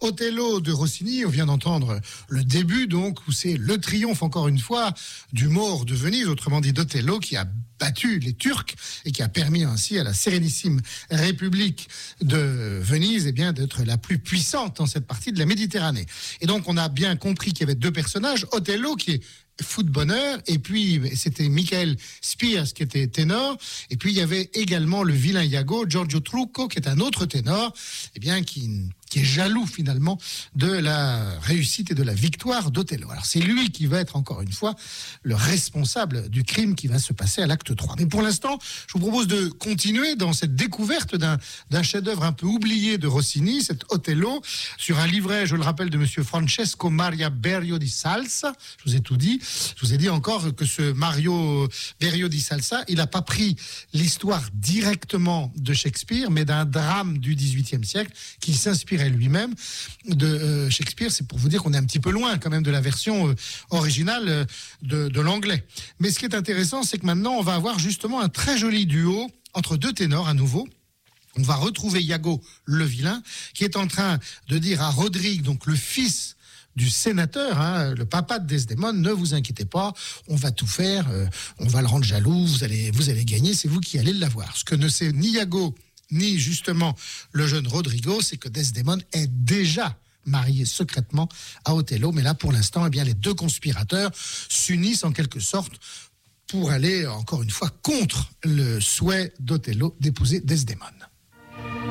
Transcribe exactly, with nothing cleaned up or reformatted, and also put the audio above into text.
Othello de Rossini, on vient d'entendre le début donc, où c'est le triomphe encore une fois du Maure de Venise, autrement dit d'Othello, qui a battu les Turcs et qui a permis ainsi à la sérénissime République de Venise eh bien, d'être la plus puissante dans cette partie de la Méditerranée. Et donc on a bien compris qu'il y avait deux personnages, Othello qui est fou de bonheur, et puis c'était Michael Spears qui était ténor, et puis il y avait également le vilain Iago, Giorgio Trucco, qui est un autre ténor, eh bien, qui, qui est jaloux finalement de la réussite et de la victoire d'Othello. Alors c'est lui qui va être encore une fois le responsable du crime qui va se passer à l'acte trois. Mais pour l'instant, je vous propose de continuer dans cette découverte d'un, d'un chef-d'œuvre un peu oublié de Rossini, cet Othello, sur un livret, je le rappelle, de monsieur Francesco Maria Berio di Salsa. Je vous ai tout dit. Je vous ai dit encore que ce Mario Berio di Salsa, il n'a pas pris l'histoire directement de Shakespeare, mais d'un drame du dix-huitième siècle qui s'inspirait lui-même de euh, Shakespeare. C'est pour vous dire qu'on est un petit peu loin quand même de la version euh, originale euh, de, de l'anglais. Mais ce qui est intéressant, c'est que maintenant, on va avoir justement un très joli duo entre deux ténors à nouveau. On va retrouver Iago le vilain, qui est en train de dire à Rodrigue, donc le fils du sénateur, hein, le papa de Desdémone, ne vous inquiétez pas, on va tout faire, euh, on va le rendre jaloux, vous allez, vous allez gagner, c'est vous qui allez l'avoir. Ce que ne sait ni Iago, ni justement le jeune Rodrigo, c'est que Desdémone est déjà marié secrètement à Othello, mais là pour l'instant, eh bien, les deux conspirateurs s'unissent en quelque sorte pour aller, encore une fois, contre le souhait d'Othello d'épouser Desdémone.